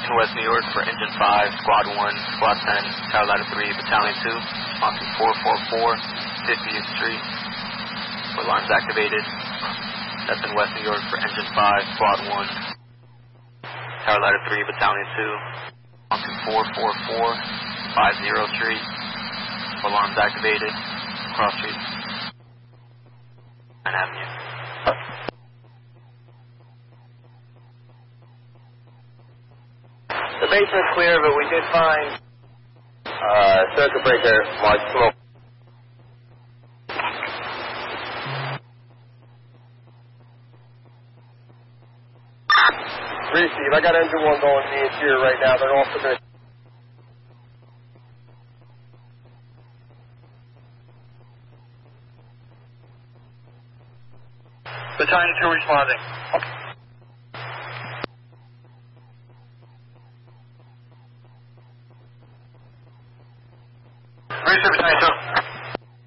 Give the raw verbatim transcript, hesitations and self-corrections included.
to West New York for Engine five, Squad one, Squad ten, Tower Ladder three, Battalion two, on to four four four, fiftieth Street. Foot lines activated. That's in West New York for Engine five, Squad one, Tower Ladder three, Battalion two, on to four four four, fiftieth Street. Foot lines activated. Cross Street. nine Avenue. The basement's clear, but we did find uh, circuit breaker marked smoke. Three Steve, I got engine one going to the interior right now. They're also going to... Battalion two responding. Reset Battalion two.